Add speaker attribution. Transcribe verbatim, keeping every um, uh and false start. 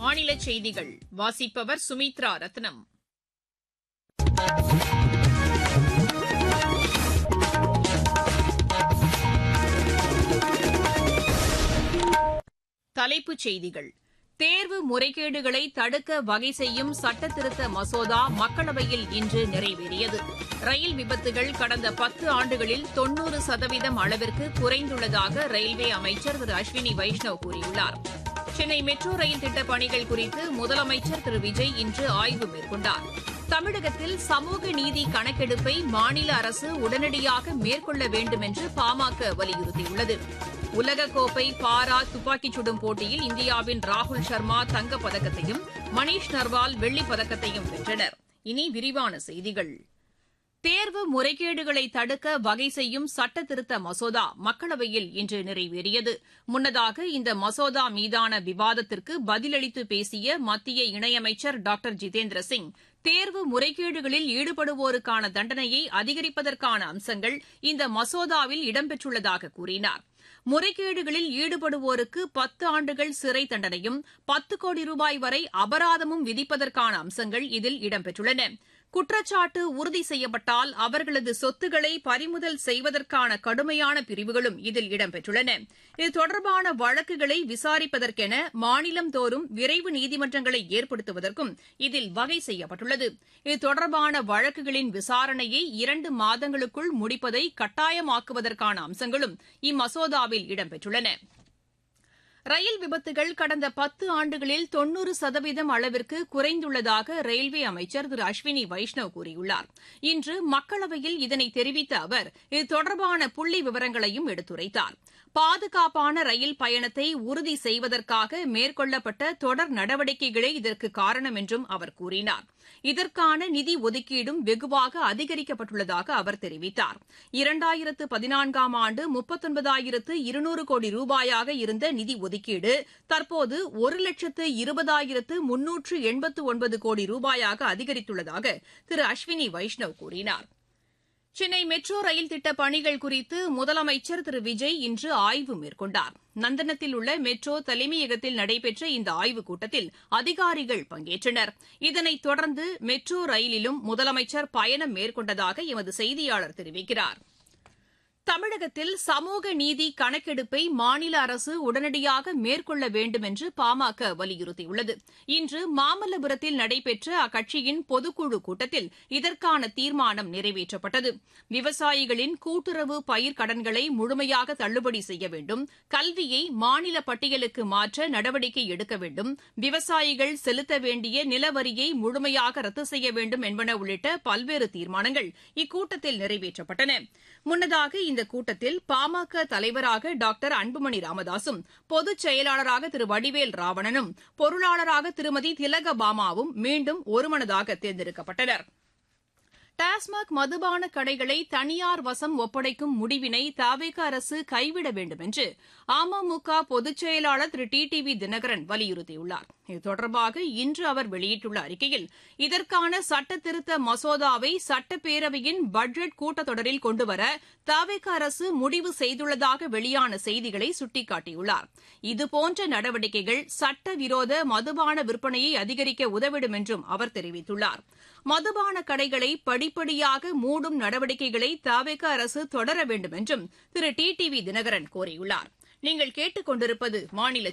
Speaker 1: மாநில செய்திகள் வாசிப்பவர் சுமித்ரா ரத்னம். தலைப்புச் செய்திகள். தேர்வு முறைகேடுகளை தடுக்க வகை செய்யும் சட்டத்திருத்த மசோதா மக்களவையில் இன்று நிறைவேறியது. ரயில் விபத்துகள் கடந்த பத்து ஆண்டுகளில் தொன்னூறு சதவீதம் அளவிற்கு குறைந்துள்ளதாக ரயில்வே அமைச்சர் திரு அஸ்வினி வைஷ்ணவ் கூறியுள்ளார். சென்னை மெட்ரோ ரயில் திட்டப் பணிகள் குறித்து முதலமைச்சர் திரு விஜய் இன்று ஆய்வு மேற்கொண்டார். தமிழகத்தில் சமூக நீதி கணக்கெடுப்பை மாநில அரசு உடனடியாக மேற்கொள்ள வேண்டும் என்று பாமக வலியுறுத்தியுள்ளது. உலகக்கோப்பை பாரா துப்பாக்கிச் சுடும் போட்டியில் இந்தியாவின் ராகுல் சர்மா தங்கப் பதக்கத்தையும் மணீஷ் நர்வால் வெள்ளிப் பதக்கத்தையும் வென்றனர். இனி விரிவான செய்திகள். தேர்வு முறைகேடுகளை தடுக்க வகை செய்யும் சட்டத்திருத்த மசோதா மக்களவையில் இன்று நிறைவேறியது. முன்னதாக இந்த மசோதா மீதான விவாதத்திற்கு பதிலளித்து பேசிய மத்திய இணையமைச்சர் டாக்டர் ஜிதேந்திர சிங், தேர்வு முறைகேடுகளில் ஈடுபடுவோருக்கான தண்டனையை அதிகரிப்பதற்கான அம்சங்கள் இந்த மசோதாவில் இடம்பெற்றுள்ளதாக கூறினார். முறைகேடுகளில் ஈடுபடுவோருக்கு பத்து ஆண்டுகள் சிறை தண்டனையும் பத்து கோடி ரூபாய் வரை அபராதமும் விதிப்பதற்கான அம்சங்கள் இதில் இடம்பெற்றுள்ளன. குற்றச்சாட்டு உறுதி செய்யப்பட்டால் அவர்களது சொத்துக்களை பறிமுதல் செய்வதற்கான கடுமையான பிரிவுகளும் இதில் இடம்பெற்றுள்ளன. இது தொடர்பான வழக்குகளை விசாரிப்பதற்கென மாநிலந்தோறும் விரைவு நீதிமன்றங்களை ஏற்படுத்துவதற்கும் இதில் வகை செய்யப்பட்டுள்ளது. இது தொடர்பான வழக்குகளின் விசாரணையை இரண்டு மாதங்களுக்குள் முடிப்பதை கட்டாயமாக்குவதற்கான அம்சங்களும் இம்மசோதாவில் இடம்பெற்றுள்ளன. ரயில் விபத்துகள் கடந்த பத்து ஆண்டுகளில் தொன்னூறு சதவீதம் அளவிற்கு குறைந்துள்ளதாக ரயில்வே அமைச்சர் திரு அஸ்வினி வைஷ்ணவ் கூறியுள்ளார். இன்று மக்களவையில் இதனை தெரிவித்த அவர் இது தொடர்பான புள்ளி விவரங்களையும் எடுத்துரைத்தார். பாதுகாப்பான ரயில் பயணத்தை உறுதி செய்வதற்காக மேற்கொள்ளப்பட்ட தொடர் நடவடிக்கைகளே இதற்கு காரணம் என்றும் அவர் கூறினார். இதற்கான நிதி ஒதுக்கீடும் வெகுவாக அதிகரிக்கப்பட்டுள்ளதாக அவர் தெரிவித்தார். இரண்டாயிரத்து பதினான்காம் ஆண்டு முப்பத்தொன்பதாயிரத்து இருநூறு கோடி ரூபாயாக இருந்த நிதி ஒதுக்கீடு தற்போது ஒரு லட்சத்து இருபதாயிரத்து முன்னூற்று எண்பத்து ஒன்பது கோடி ரூபாயாக அதிகரித்துள்ளதாக திரு அஸ்வினி வைஷ்ணவ் கூறினார். சென்னை மெட்ரோ ரயில் திட்டப் பணிகள் குறித்து முதலமைச்சர் திரு விஜய் இன்று ஆய்வு மேற்கொண்டார். நந்தனத்தில் உள்ள மெட்ரோ தலைமையகத்தில் நடைபெற்ற இந்த ஆய்வுக் கூட்டத்தில் அதிகாரிகள் பங்கேற்றனர். இதனைத் தொடர்ந்து மெட்ரோ ரயிலிலும் முதலமைச்சர் பயணம் மேற்கொண்டதாக எமது செய்தியாளர் தெரிவிக்கிறார். தமிழகத்தில் சமூக நீதி கணக்கெடுப்பை மாநில அரசு உடனடியாக மேற்கொள்ள வேண்டும் என்று பாமக வலியுறுத்தியுள்ளது. இன்று மாமல்லபுரத்தில் நடைபெற்ற அக்கட்சியின் பொதுக்குழு கூட்டத்தில் இதற்கான தீர்மானம் நிறைவேற்றப்பட்டது. விவசாயிகளின் கூட்டுறவு பயிர் கடன்களை முழுமையாக தள்ளுபடி செய்ய வேண்டும், கல்வியை மாநில பட்டியலுக்கு மாற்ற நடவடிக்கை எடுக்க வேண்டும், விவசாயிகள் செலுத்த வேண்டிய நிலவரியை முழுமையாக ரத்து செய்ய வேண்டும் என்பன உள்ளிட்ட பல்வேறு தீர்மானங்கள் இக்கூட்டத்தில் நிறைவேற்றப்பட்டன. முன்னதாக இந்த கூட்டத்தில் பாமக தலைவராக டாக்டர் அன்புமணி ராமதாசும், பொதுச் செயலாளராக திரு வடிவேல் ராவணனும், பொருளாளராக திருமதி திலகபாமாவும் மீண்டும் ஒருமனதாக தேர்ந்தெடுக்கப்பட்டனர். டாஸ்மாக் மதுபான கடைகளை தனியார் வசம் ஒப்படைக்கும் முடிவினை தவேக அரசு கைவிட வேண்டும் என்று அமமுக பொதுச் செயலாளர் திரு டி டி வி தினகரன் வலியுறுத்தியுள்ளார். இது தொடர்பாக இன்று அவர் வெளியிட்டுள்ள அறிக்கையில், இதற்கான சட்டத்திருத்த மசோதாவை சட்டப்பேரவையின் பட்ஜெட் கூட்டத்தொடரில் கொண்டுவர தவேக அரசு முடிவு செய்துள்ளதாக வெளியான செய்திகளை சுட்டிக்காட்டியுள்ளார். இதுபோன்ற நடவடிக்கைகள் சட்டவிரோத மதுபான விற்பனையை அதிகரிக்க உதவிடும் என்றும் அவர் தெரிவித்துள்ளார். மதுபான கடைகளை படிப்படியாக மூடும் நடவடிக்கைகளை தவேக அரசு தொடர வேண்டும் என்றும் திரு டி டி வி தினகரன் கோரியுள்ளார். நீங்கள் கேட்டுக் கொண்டிருப்பது மாநில